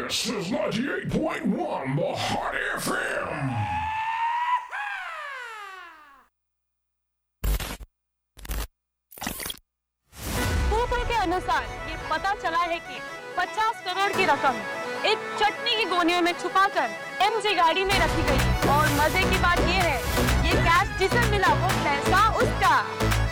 This is 98.1 The Hot FM. सूत्रों के अनुसार ये पता चला है कि 50 करोड़ की रकम एक चटनी की गोनियों में छुपाकर एमजी गाड़ी में रखी गई। और मजे की बात ये है, ये कैश जिसे मिला वो पैसा उसका।